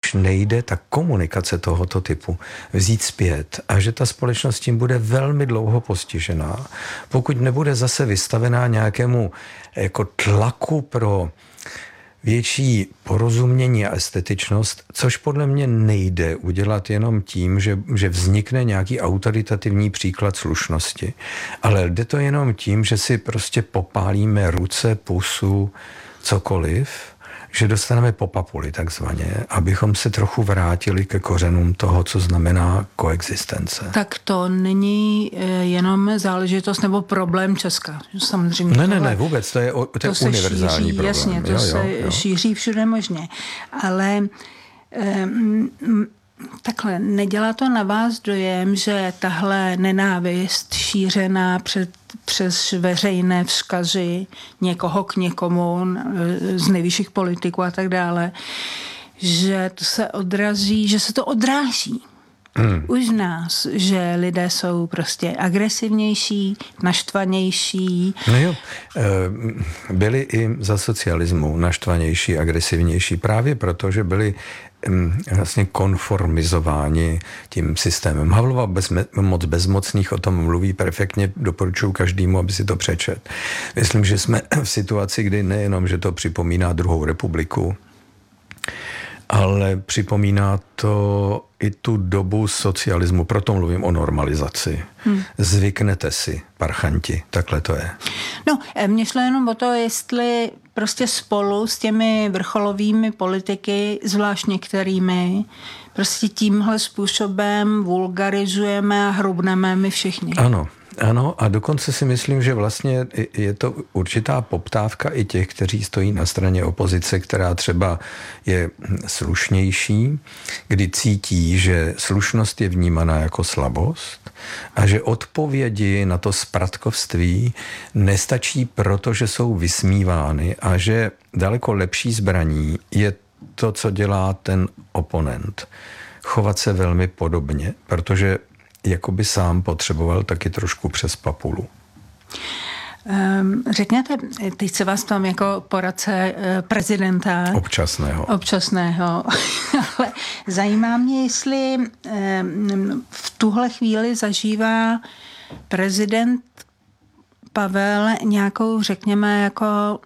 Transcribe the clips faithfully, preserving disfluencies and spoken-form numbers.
už nejde ta komunikace tohoto typu vzít zpět a že ta společnost tím bude velmi dlouho postižená, pokud nebude zase vystavená nějakému jako tlaku pro větší porozumění a estetičnost, což podle mě nejde udělat jenom tím, že, že vznikne nějaký autoritativní příklad slušnosti, ale jde to jenom tím, že si prostě popálíme ruce, pusu, cokoliv, že dostaneme po papuli takzvaně, abychom se trochu vrátili ke kořenům toho, co znamená koexistence. Tak to není jenom záležitost nebo problém Česka. Samozřejmě. Ne, ne, ne, vůbec, to je, to to je se univerzální šíří, problém. Jasně, to jo, se jo, jo. šíří všude možně. Ale um, takhle, nedělá to na vás dojem, že tahle nenávist šířená před, přes veřejné vzkazy někoho k někomu, z nejvyšších politiků a tak dále, že to se odrazí, že se to odráží hmm. už v nás, že lidé jsou prostě agresivnější, naštvanější. No jo, byli i za socialismu naštvanější, agresivnější, právě proto, že byli vlastně konformizováni tím systémem. Havlova bezme, moc bezmocných o tom mluví perfektně, doporučuji každému, aby si to přečet. Myslím, že jsme v situaci, kdy nejenom, že to připomíná druhou republiku, ale připomíná to i tu dobu socialismu, proto mluvím o normalizaci. Hmm. Zvyknete si, parchanti, takhle to je. No, mně šlo jenom o to, jestli prostě spolu s těmi vrcholovými politiky, zvlášť některými, prostě tímhle způsobem vulgarizujeme a hrubneme my všichni. Ano. Ano, a dokonce si myslím, že vlastně je to určitá poptávka i těch, kteří stojí na straně opozice, která třeba je slušnější, kdy cítí, že slušnost je vnímaná jako slabost a že odpovědi na to spratkovství nestačí proto, že jsou vysmívány a že daleko lepší zbraní je to, co dělá ten oponent. Chovat se velmi podobně, protože jako by sám potřeboval taky trošku přes papulu. Um, řekněte, teď se vás tam jako poradce prezidenta. Občasného. Občasného. Ale zajímá mě, jestli um, v tuhle chvíli zažívá prezident Pavel nějakou, řekněme, jako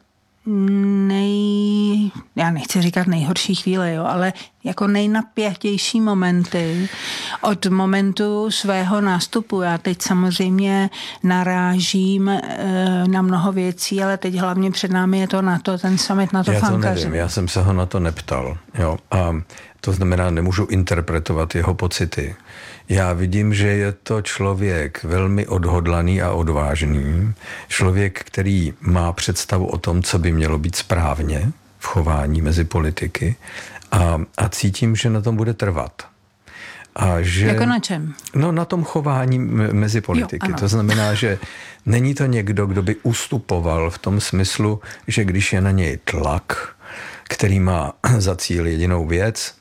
nej, já nechci říkat nejhorší chvíle, jo, ale jako nejnapětější momenty od momentu svého nástupu. Já teď samozřejmě narážím e, na mnoho věcí, ale teď hlavně před námi je to NATO, ten summit NATO Já to fankaři. nevím, já jsem se ho na to neptal. Jo, a to znamená, nemůžu interpretovat jeho pocity. Já vidím, že je to člověk velmi odhodlaný a odvážný. Člověk, který má představu o tom, co by mělo být správně v chování mezi politiky. A, a cítím, že na tom bude trvat. A že, jako na čem? No na tom chování mezi politiky. Jo, to znamená, že není to někdo, kdo by ustupoval v tom smyslu, že když je na něj tlak, který má za cíl jedinou věc,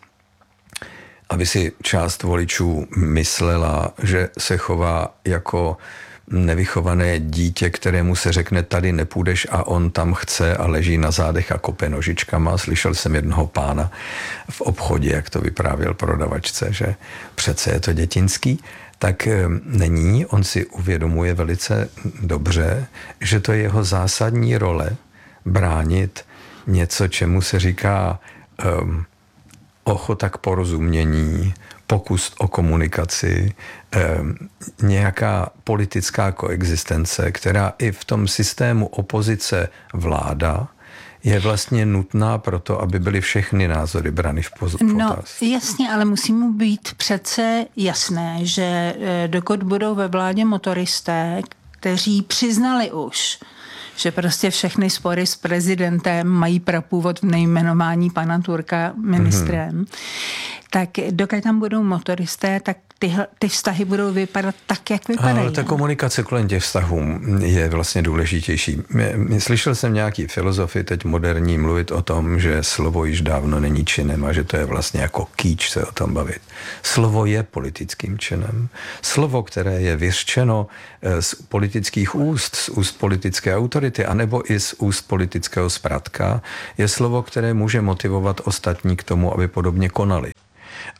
aby si část voličů myslela, že se chová jako nevychované dítě, kterému se řekne, tady nepůjdeš a on tam chce a leží na zádech a kope nožičkama. Slyšel jsem jednoho pána v obchodě, jak to vyprávěl prodavačce, že přece je to dětinský. Tak není, on si uvědomuje velice dobře, že to je jeho zásadní role bránit něco, čemu se říká um, ochota k porozumění, pokus o komunikaci, eh, nějaká politická koexistence, která i v tom systému opozice vláda je vlastně nutná proto, aby byly všechny názory brany v potaz. No jasně, ale musí mu být přece jasné, že dokud budou ve vládě motoristé, kteří přiznali už, že prostě všechny spory s prezidentem mají prapůvod v nejmenování pana Turka ministrem, mm-hmm. tak dokud tam budou motoristé, tak ty, ty vztahy budou vypadat tak, jak vypadají. Ale ta komunikace kolem těch vztahů je vlastně důležitější. Slyšel jsem nějaký filozofy teď moderní mluvit o tom, že slovo již dávno není činem a že to je vlastně jako kýč se o tom bavit. Slovo je politickým činem. Slovo, které je vyřčeno z politických úst, z úst politické autority, anebo i z úst politického spratka, je slovo, které může motivovat ostatní k tomu, aby podobně konali.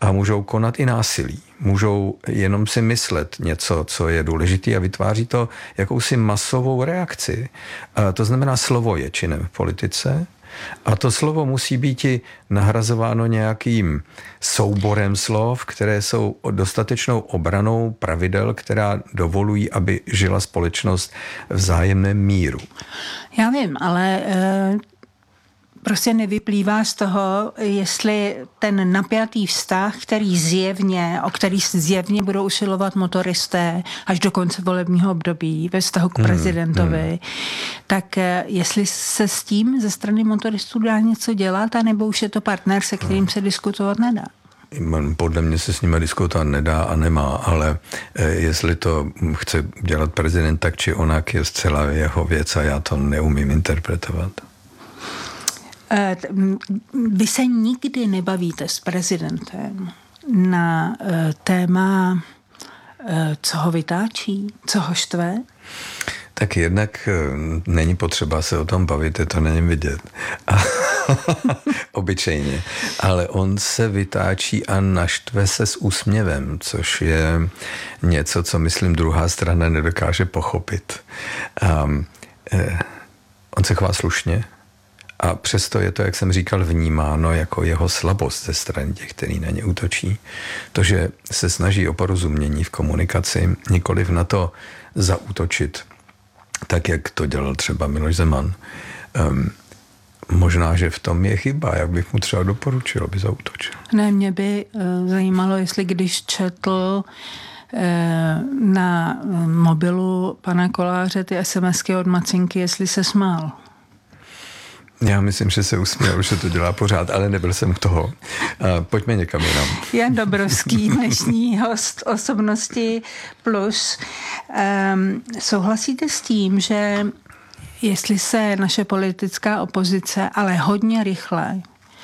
a můžou konat i násilí. Můžou jenom si myslet něco, co je důležité a vytváří to jakousi masovou reakci. A to znamená, slovo je činem v politice a to slovo musí být i nahrazováno nějakým souborem slov, které jsou dostatečnou obranou pravidel, která dovolují, aby žila společnost v vzájemném míru. Já vím, ale e, prostě nevyplývá z toho, jestli ten napjatý vztah, který zjevně, o který zjevně budou usilovat motoristé až do konce volebního období ve vztahu k prezidentovi, hmm, hmm. tak e, jestli se s tím ze strany motoristů dá něco dělat, anebo už je to partner, se kterým se diskutovat nedá. Podle mě se s nimi diskutovat nedá a nemá, ale jestli to chce dělat prezident tak či onak, je zcela jeho věc a já to neumím interpretovat. Vy se nikdy nebavíte s prezidentem na téma, co ho vytáčí, co ho štve? Tak jednak není potřeba se o tom bavit, je to na něm vidět. Obyčejně. Ale on se vytáčí a naštve se s úsměvem, což je něco, co myslím druhá strana nedokáže pochopit. Um, eh, on se chová slušně a přesto je to, jak jsem říkal, vnímáno jako jeho slabost ze strany těch, který na ně útočí. To, že se snaží o porozumění v komunikaci, nikoliv na to zaútočit, tak jak to dělal třeba Miloš Zeman. Um, možná, že v tom je chyba, jak bych mu třeba doporučil, aby zaútočil. Ne, mě by uh, zajímalo, jestli když četl uh, na mobilu pana Koláře ty SMSky od Macinky, jestli se smál. Já myslím, že se usměl, že to dělá pořád, ale nebyl jsem u toho. Uh, pojďme někam jinam. Jan Dobrovský, dnešní host Osobnosti plus. Um, souhlasíte s tím, že jestli se naše politická opozice ale hodně rychle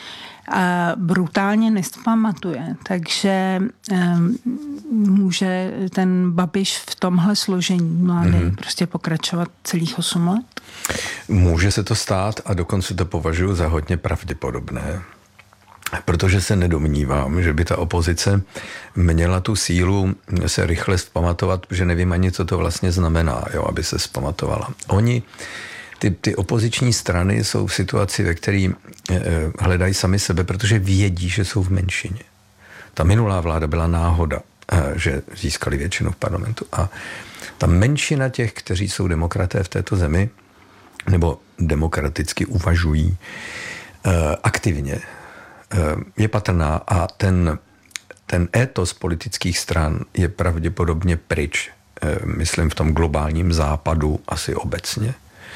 a brutálně nespamatuje, takže um, může ten Babiš v tomhle složení vlády mm-hmm. prostě pokračovat celých osm let? Může se to stát a dokonce to považuji za hodně pravděpodobné. Protože se nedomnívám, že by ta opozice měla tu sílu se rychle vzpamatovat, že nevím ani, co to vlastně znamená, jo, aby se vzpamatovala. Oni, ty, ty opoziční strany jsou v situaci, ve které e, hledají sami sebe, protože vědí, že jsou v menšině. Ta minulá vláda byla náhoda, e, že získali většinu v parlamentu. A ta menšina těch, kteří jsou demokraté v této zemi, nebo demokraticky uvažují e, aktivně, je patrná a ten, ten étos politických stran je pravděpodobně pryč, myslím v tom globálním západu asi obecně.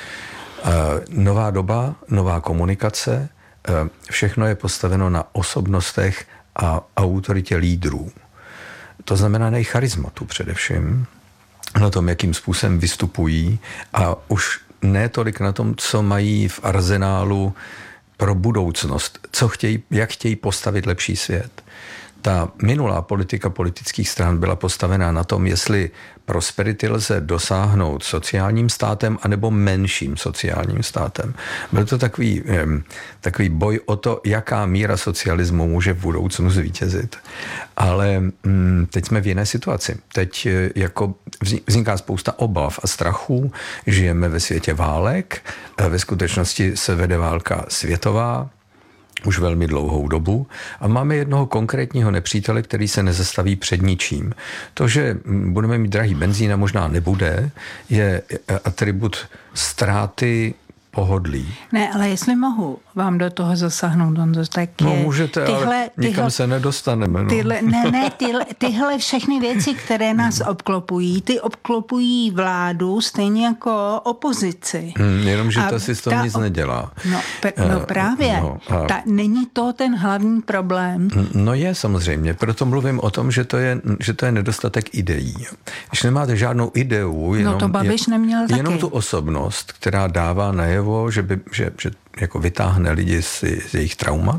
Nová doba, nová komunikace, všechno je postaveno na osobnostech a autoritě lídrů. To znamená na jejich charizmatu především, na tom, jakým způsobem vystupují a už ne tolik na tom, co mají v arzenálu pro budoucnost, co chtějí, jak chtějí postavit lepší svět. Ta minulá politika politických stran byla postavená na tom, jestli prosperity lze dosáhnout sociálním státem anebo menším sociálním státem. Byl to takový, takový boj o to, jaká míra socialismu může v budoucnu zvítězit. Ale teď jsme v jiné situaci. Teď jako vzniká spousta obav a strachů. Žijeme ve světě válek. Ve skutečnosti se vede válka světová už velmi dlouhou dobu a máme jednoho konkrétního nepřítele, který se nezastaví před ničím. To, že budeme mít drahý benzín a možná nebude, je atribut ztráty pohodlí. Ne, ale jestli mohu vám do toho zasáhnout, Honzo, tak no, můžete, tyhle, ale nikam tyhle, se nedostaneme. No. Tyhle, ne, ne, tyhle, tyhle všechny věci, které nás obklopují, ty obklopují vládu stejně jako opozici. Hmm, jenomže ta si z toho nic nedělá. No, pe, no právě. No, a... ta, není to ten hlavní problém? No je samozřejmě, proto mluvím o tom, že to je, že to je nedostatek ideí. Když nemáte žádnou ideu, jenom, no to Babiš neměl je, taky. Jenom tu osobnost, která dává najevo, že, by, že, že jako vytáhne lidi z, z jejich traumat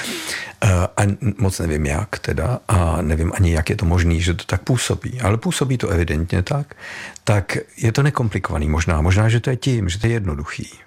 a moc nevím jak teda a nevím ani jak je to možný, že to tak působí, ale působí to evidentně tak, tak je to nekomplikovaný možná, možná, že to je tím, že to je jednoduchý.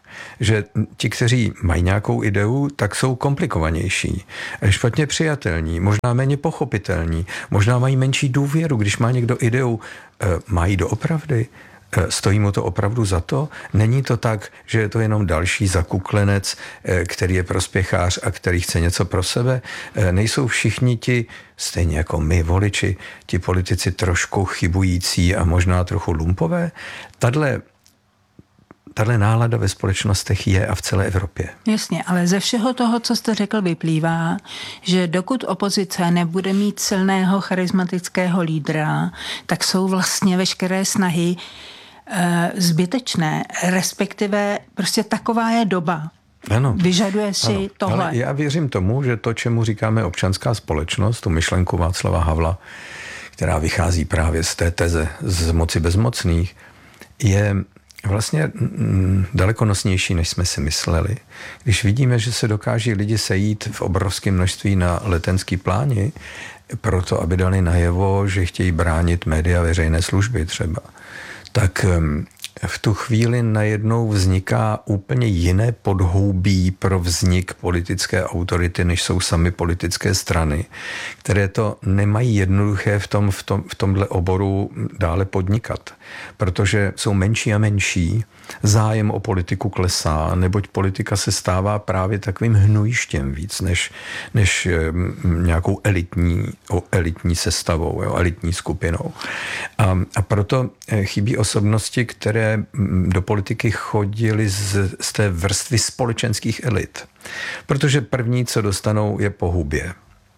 že ti, kteří mají nějakou ideu, tak jsou komplikovanější, špatně přijatelní, možná méně pochopitelní, možná mají menší důvěru, když má někdo ideu, mají doopravdy, stojí mu to opravdu za to? Není to tak, že je to jenom další zakuklenec, který je prospěchář a který chce něco pro sebe? Nejsou všichni ti, stejně jako my voliči, ti politici trošku chybující a možná trochu lumpové? Tadle Tahle nálada ve společnostech je a v celé Evropě. Jasně, ale ze všeho toho, co jste řekl, vyplývá, že dokud opozice nebude mít silného charismatického lídra, tak jsou vlastně veškeré snahy e, zbytečné, respektive prostě taková je doba. Ano. Vyžaduje si ano. tohle. Ale já věřím tomu, že to, čemu říkáme občanská společnost, tu myšlenku Václava Havla, která vychází právě z té teze z moci bezmocných, je vlastně daleko nosnější, než jsme si mysleli. Když vidíme, že se dokáží lidi sejít v obrovském množství na Letenský pláni, proto, aby dali najevo, že chtějí bránit média veřejné služby třeba, tak v tu chvíli najednou vzniká úplně jiné podhoubí pro vznik politické autority, než jsou sami politické strany, které to nemají jednoduché v, tom, v, tom, v tomhle oboru dále podnikat, protože jsou menší a menší, zájem o politiku klesá, neboť politika se stává právě takovým hnojištěm víc, než, než nějakou elitní, elitní sestavou, jo, elitní skupinou. A, a proto chybí osobnosti, které do politiky chodily z, z té vrstvy společenských elit. Protože první, co dostanou, je pohubě.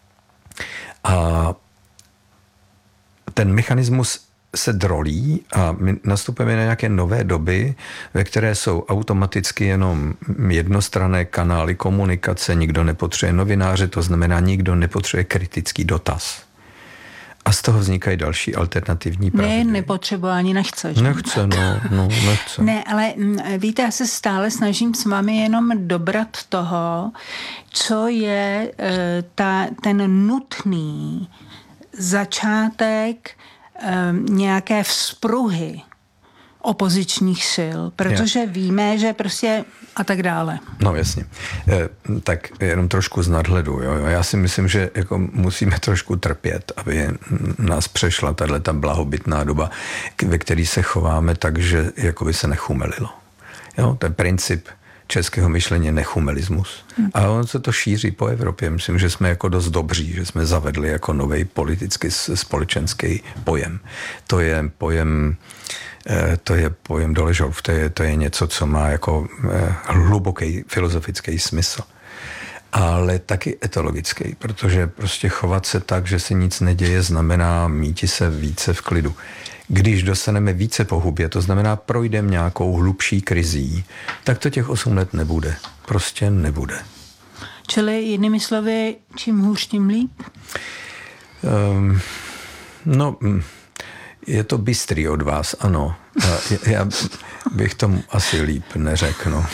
A ten mechanismus se drolí a my nastupujeme na nějaké nové doby, ve které jsou automaticky jenom jednostranné kanály komunikace, nikdo nepotřebuje novináře, to znamená, nikdo nepotřebuje kritický dotaz. A z toho vznikají další alternativní pravdy. Ne, nepotřebuje, ani nechce. Že? Nechce, no, no, nechce. Ne, ale víte, já se stále snažím s vámi jenom dobrat toho, co je e, ta, ten nutný začátek e, nějaké vzpruhy opozičních sil, protože je. víme, že prostě a tak dále. No jasně. E, tak jenom trošku z nadhledu. Jo? Já si myslím, že jako musíme trošku trpět, aby nás přešla tato blahobytná doba, ve které se chováme tak, že jako by se nechumelilo. Jo? To je princip českého myšlení, nechumelismus. Hmm. A on se to šíří po Evropě. Myslím, že jsme jako dost dobří, že jsme zavedli jako nový politický společenský pojem. To je pojem To je pojem Doležov, to je, to je něco, co má jako hluboký filozofický smysl. Ale taky etologický, protože prostě chovat se tak, že se nic neděje, znamená míti se více v klidu. Když dostaneme více pohubě, to znamená projdeme nějakou hlubší krizí, tak to těch osm let nebude. Prostě nebude. Čili jinými slovy, čím hůř, tím líp? Um, no... Je to bystrý od vás, ano. Já bych tomu asi líp neřekl. No.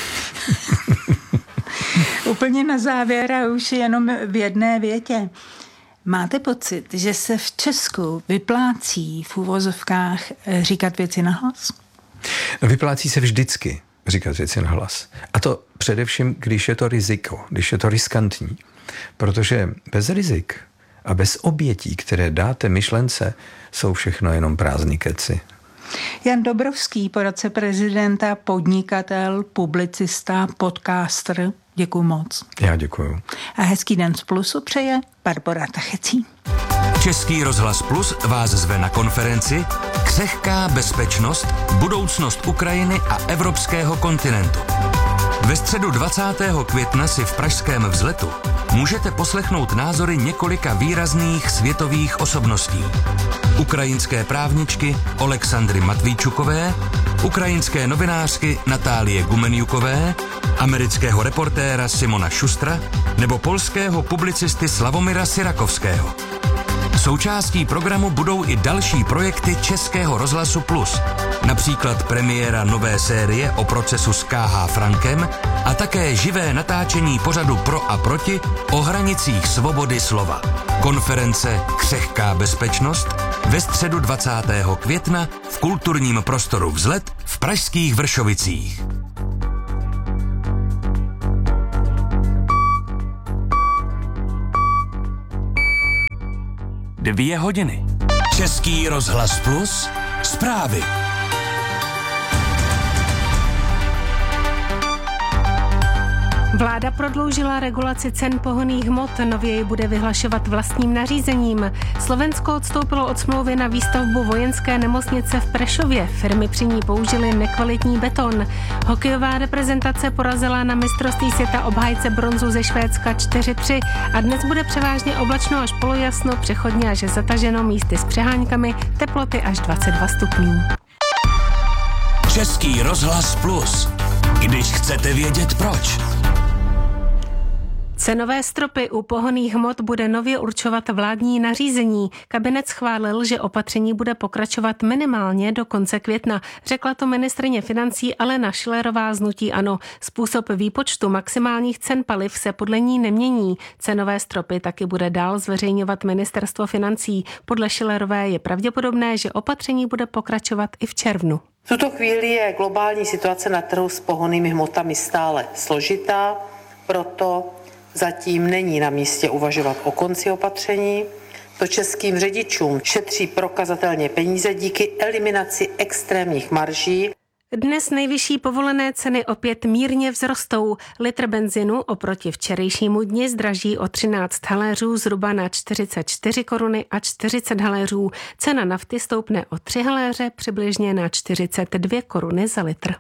Úplně na závěr a už jenom v jedné větě. Máte pocit, že se v Česku vyplácí v uvozovkách říkat věci nahlas? No, vyplácí se vždycky říkat věci nahlas. A to především, když je to riziko, když je to riskantní. Protože bez rizik a bez obětí, které dáte myšlence, jsou všechno jenom prázdný keci. Jan Dobrovský, poradce prezidenta, podnikatel, publicista, podcaster. Děkuju moc. Já děkuju. A hezký den z Plusu přeje Barbora Tachecí. Český rozhlas Plus vás zve na konferenci Křehká bezpečnost, budoucnost Ukrajiny a evropského kontinentu. Ve středu dvacátého května si v pražském Vzletu můžete poslechnout názory několika výrazných světových osobností. Ukrajinské právničky Oleksandry Matvíčukové, ukrajinské novinářky Natálie Gumenjukové, amerického reportéra Simona Šustra nebo polského publicisty Slavomira Syrakovského. Součástí programu budou i další projekty Českého rozhlasu Plus, například premiéra nové série o procesu s K H Frankem a také živé natáčení pořadu Pro a proti o hranicích svobody slova. Konference Křehká bezpečnost ve středu dvacátého května v kulturním prostoru Vzlet v pražských Vršovicích. dvě hodiny. Český rozhlas Plus, zprávy. Vláda prodloužila regulaci cen pohonných hmot, nově ji bude vyhlašovat vlastním nařízením. Slovensko odstoupilo od smlouvy na výstavbu vojenské nemocnice v Prešově. Firmy při ní použily nekvalitní beton. Hokejová reprezentace porazila na mistrovství světa obhájce bronzu ze Švédska čtyři tři a dnes bude převážně oblačno až polojasno, přechodně až zataženo, místy s přeháňkami, teploty až dvacet dva stupňů. Český rozhlas Plus. Když chcete vědět proč. Cenové stropy u pohonných hmot bude nově určovat vládní nařízení. Kabinet schválil, že opatření bude pokračovat minimálně do konce května. Řekla to ministryně financí Alena Schillerová z hnutí ANO. Způsob výpočtu maximálních cen paliv se podle ní nemění. Cenové stropy taky bude dál zveřejňovat ministerstvo financí. Podle Schillerové je pravděpodobné, že opatření bude pokračovat i v červnu. V tuto chvíli je globální situace na trhu s pohonnými hmotami stále složitá, proto zatím není na místě uvažovat o konci opatření. To českým řidičům šetří prokazatelně peníze díky eliminaci extrémních marží. Dnes nejvyšší povolené ceny opět mírně vzrostou. Litr benzinu oproti včerejšímu dni zdraží o třináct haléřů zhruba na čtyřicet čtyři koruny a čtyřicet haléřů. Cena nafty stoupne o tři haléře přibližně na čtyřicet dvě koruny za litr.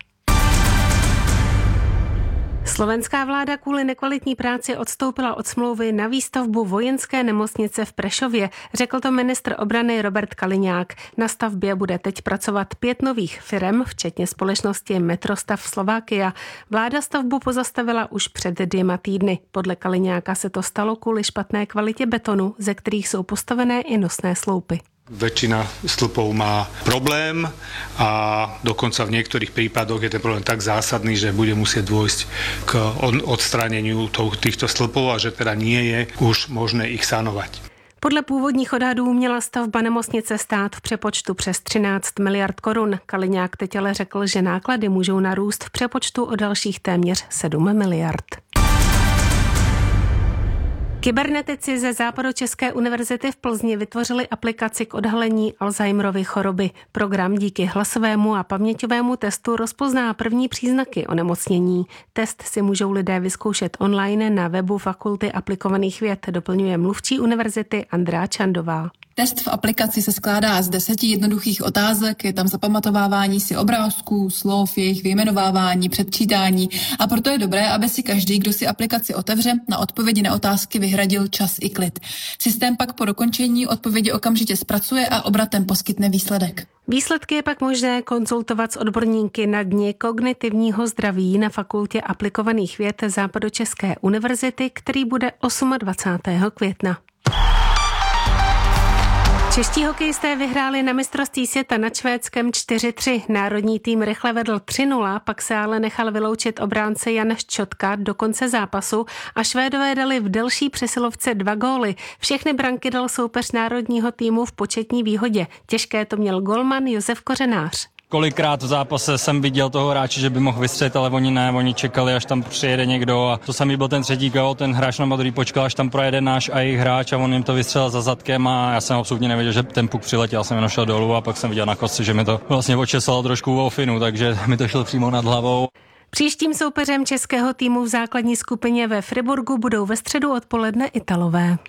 Slovenská vláda kvůli nekvalitní práci odstoupila od smlouvy na výstavbu vojenské nemocnice v Prešově, řekl to ministr obrany Robert Kaliňák. Na stavbě bude teď pracovat pět nových firem, včetně společnosti Metrostav Slovakia. Vláda stavbu pozastavila už před dvěma týdny. Podle Kaliňáka se to stalo kvůli špatné kvalitě betonu, ze kterých jsou postavené i nosné sloupy. Väčšina stĺpov má problém a dokonca v niektorých prípadoch je ten problém tak zásadný, že bude musieť dôjsť k odstráneniu týchto stĺpov a že teda nie je už možné ich sanovať. Podle původních odhadů měla stavba nemocnice stát v přepočtu přes třináct miliard korun. Kaliňák teď ale řekl, že náklady můžou narůst v přepočtu o dalších téměř sedm miliard. Kybernetici ze Západočeské univerzity v Plzni vytvořili aplikaci k odhalení Alzheimerovy choroby. Program díky hlasovému a paměťovému testu rozpozná první příznaky onemocnění. Test si můžou lidé vyzkoušet online na webu Fakulty aplikovaných věd, doplňuje mluvčí univerzity Andrea Čandová. Test v aplikaci se skládá z deseti jednoduchých otázek, je tam zapamatovávání si obrázků, slov, jejich vyjmenovávání, předčítání a proto je dobré, aby si každý, kdo si aplikaci otevře, na odpovědi na otázky vyhradil čas i klid. Systém pak po dokončení odpovědi okamžitě zpracuje a obratem poskytne výsledek. Výsledky je pak možné konzultovat s odborníky na dni kognitivního zdraví na Fakultě aplikovaných věd Západočeské univerzity, který bude dvacátého osmého května. Čeští hokejisté vyhráli na mistrovství světa nad Švédskem čtyři tři. Národní tým rychle vedl tři nula, pak se ale nechal vyloučit obránce Jan Ščotka do konce zápasu a Švédové dali v delší přesilovce dva góly. Všechny branky dal soupeř národního týmu v početní výhodě. Těžké to měl golman Josef Kořenář. Kolikrát v zápase jsem viděl toho hráče, že by mohl vystřelit, ale oni ne, oni čekali, až tam přijede někdo a to samý byl ten třetí gól, ten hráč na modrý počkal, až tam projede náš a jejich hráč a on jim to vystřelil za zadkem a já jsem absolutně nevěděl, že ten puk přiletěl, jsem jenom šel dolů a pak jsem viděl na kostce, že mi to vlastně očesalo trošku o finu, takže mi to šlo přímo nad hlavou. Příštím soupeřem českého týmu v základní skupině ve Friburgu budou ve středu odpoledne Italové.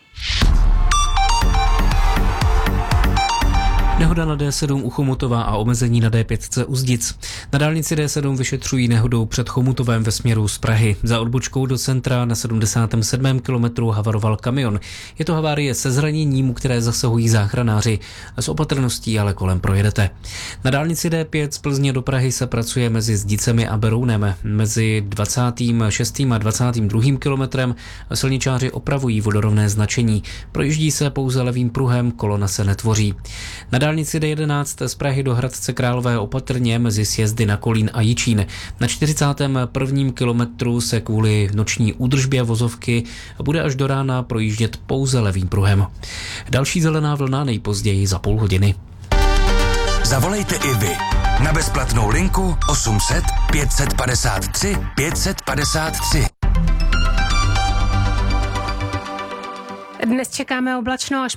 Nehoda na D sedm u Chomutova a omezení na D pět u Zdic. Na dálnici D sedm vyšetřují nehodou před Chomutovem ve směru z Prahy. Za odbočkou do centra na sedmdesátém sedmém kilometru havaroval kamion. Je to havárie se zraněním, u které zasahují záchranáři. S opatrností ale kolem projedete. Na dálnici D pět z Plzně do Prahy se pracuje mezi Zdicemi a Berounem. Mezi dvacátým šestým a dvacátým druhým kilometrem silničáři opravují vodorovné značení. Projíždí se pouze levým pruhem, kolona se netvoří. Na dálnici D jedenáct z Prahy do Hradce Králové opatrně mezi sjezdy na Kolín a Jičín. Na čtyřicátém prvním kilometru se kvůli noční údržbě vozovky bude až do rána projíždět pouze levým pruhem. Další zelená vlna nejpozději za půl hodiny. Zavolejte i vy na bezplatnou linku osm set pět set padesát tři pět set padesát tři. Dnes čekáme oblačno až